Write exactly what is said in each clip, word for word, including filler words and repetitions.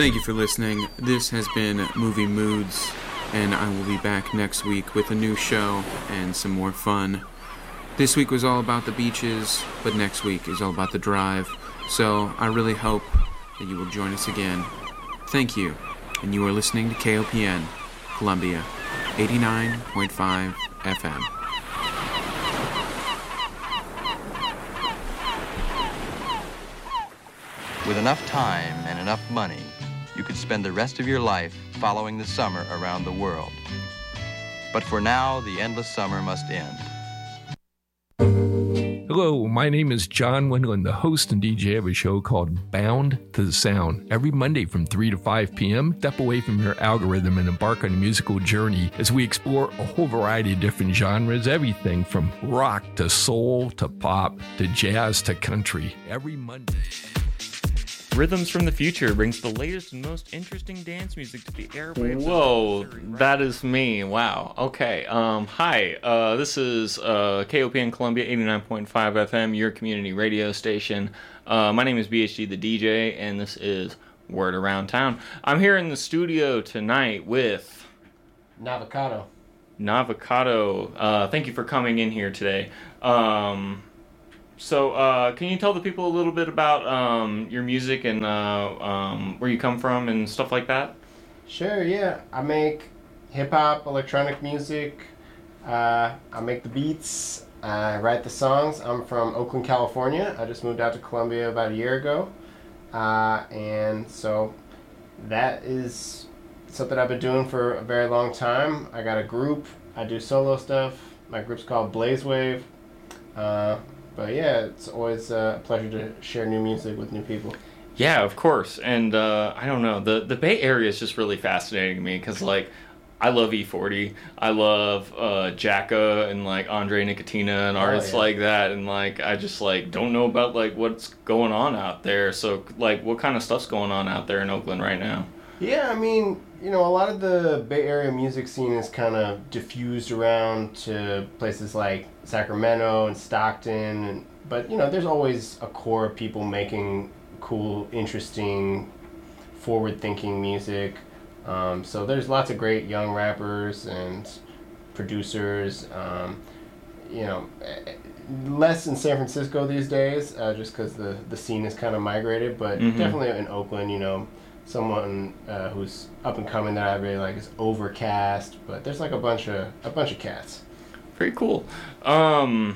Thank you for listening. This has been Movie Moods, and I will be back next week with a new show and some more fun. This week was all about the beaches, but next week is all about the drive, so I really hope that you will join us again. Thank you, and you are listening to K O P N, Columbia, eighty-nine point five F M. With enough time and enough money, you could spend the rest of your life following the summer around the world. But for now, the endless summer must end. Hello, my name is John Wendland, the host and D J of a show called Bound to the Sound. Every Monday from three to five p.m., step away from your algorithm and embark on a musical journey as we explore a whole variety of different genres, everything from rock to soul to pop to jazz to country. Every Monday. Rhythms from the Future brings the latest and most interesting dance music to the airwaves. Whoa, that is me. Wow. Okay. Um, hi. Uh, this is uh, K O P N Columbia eighty-nine point five F M, your community radio station. Uh, my name is B H G the D J, and this is Word Around Town. I'm here in the studio tonight with Navocado. Navocado. Uh, thank you for coming in here today. Um... So, uh, can you tell the people a little bit about um, your music and uh, um, where you come from and stuff like that? Sure, yeah. I make hip-hop, electronic music. Uh, I make the beats. I write the songs. I'm from Oakland, California. I just moved out to Columbia about a year ago. Uh, and so that is something I've been doing for a very long time. I got a group. I do solo stuff. My group's called Blaze Wave. Uh, But yeah, it's always a pleasure to share new music with new people. Yeah, of course. And uh, I don't know, the, the Bay Area is just really fascinating to me because, like, I love E forty. I love uh, Jacka and, like, Andre Nicotina and artists oh, yeah. like that. And, like, I just, like, don't know about, like, what's going on out there. So, like, what kind of stuff's going on out there in Oakland right now? Yeah, I mean, you know, a lot of the Bay Area music scene is kind of diffused around to places like Sacramento and Stockton, and but you know, there's always a core of people making cool, interesting, forward-thinking music. Um, so there's lots of great young rappers and producers. Um, you know, less in San Francisco these days, uh, just because the the scene is kind of migrated, but mm-hmm. definitely in Oakland, you know. Someone uh, who's up and coming that I really like is Overcast, but there's like a bunch of a bunch of cats. Very cool. Um,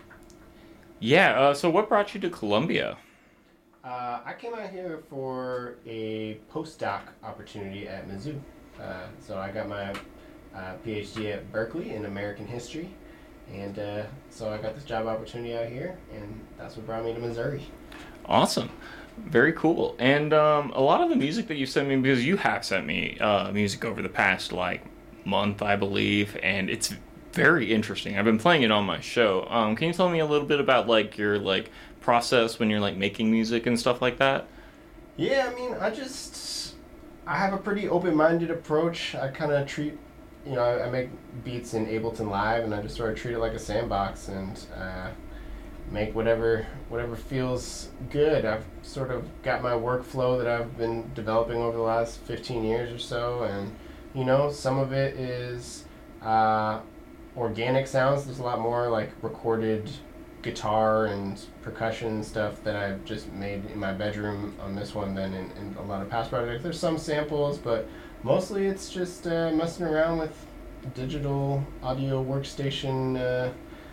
yeah. Uh, so, what brought you to Columbia? Uh, I came out here for a postdoc opportunity at Mizzou. Uh, so I got my uh, PhD at Berkeley in American history, and uh, so I got this job opportunity out here, and that's what brought me to Missouri. Awesome. Very cool. And um, a lot of the music that you sent me, because you have sent me uh, music over the past, like, month, I believe, and it's very interesting. I've been playing it on my show. Um, can you tell me a little bit about, like, your, like, process when you're, like, making music and stuff like that? Yeah, I mean, I just, I have a pretty open-minded approach. I kind of treat, you know, I, I make beats in Ableton Live, and I just sort of treat it like a sandbox, and uh, make whatever whatever feels good. I've sort of got my workflow that I've been developing over the last fifteen years or so, and you know, some of it is uh, organic sounds. There's a lot more like recorded guitar and percussion stuff that I've just made in my bedroom on this one than in, in a lot of past projects. There's some samples, but mostly it's just uh, messing around with digital audio workstation uh,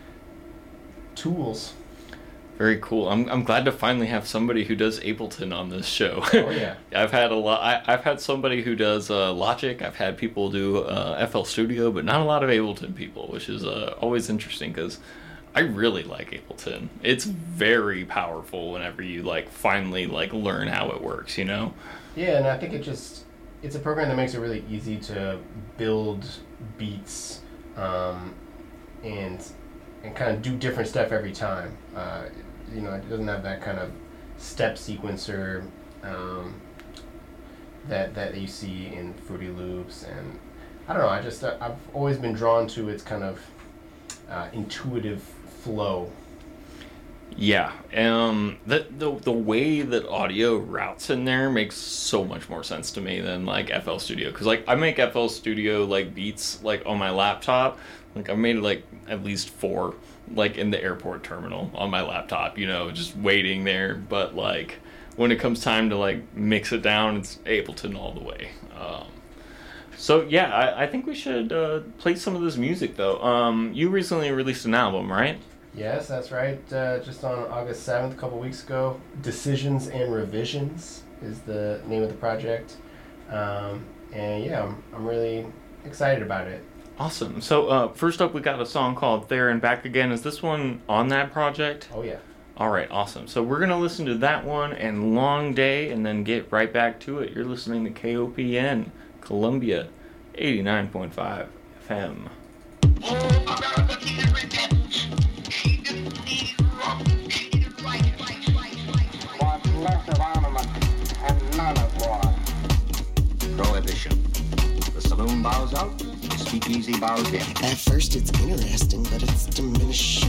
tools. Very cool. I'm I'm glad to finally have somebody who does Ableton on this show. Oh yeah. I've had a lot. I, I've had somebody who does uh, Logic. I've had people do uh, F L Studio, but not a lot of Ableton people, which is uh, always interesting because I really like Ableton. It's very powerful whenever you like finally like learn how it works. You know. Yeah, and I think it just it's a program that makes it really easy to build beats, um, and and kind of do different stuff every time. Uh, you know, it doesn't have that kind of step sequencer um, that that you see in Fruity Loops, and I don't know. I just uh, I've always been drawn to its kind of uh, intuitive flow. Yeah, um, the, the the way that audio routes in there makes so much more sense to me than like F L Studio, because like I make F L Studio like beats like on my laptop. Like I made like at least four like in the airport terminal on my laptop, you know, just waiting there. But like when it comes time to like mix it down, it's Ableton all the way. Um, so yeah, I, I think we should uh, play some of this music though. Um, you recently released an album, right? Yes, that's right. Uh, just on August seventh, a couple weeks ago. Decisions and Revisions is the name of the project. Um, and yeah, I'm, I'm really excited about it. Awesome. So uh, first up, we got a song called There and Back Again. Is this one on that project? Oh, yeah. All right, awesome. So we're going to listen to that one and Long Day and then get right back to it. You're listening to K O P N, Columbia, eighty-nine point five F M. Prohibition. The saloon bows out, the speakeasy bows in. At first it's interesting, but it's diminishing.